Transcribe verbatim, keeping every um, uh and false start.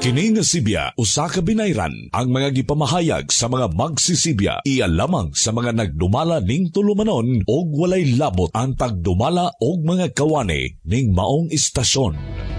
Kini nga Sibya, usa ka binayran, ang mga gipamahayag sa mga magsisibya, iya lamang sa mga nagdumala ning tulumanon og walay labot ang pagdumala og mga kawani ning maong istasyon.